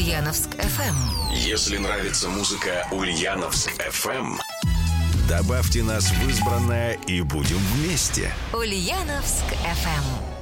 Ульяновск FM. Если нравится музыка Ульяновск FM, добавьте нас в избранное и будем вместе. Ульяновск FM.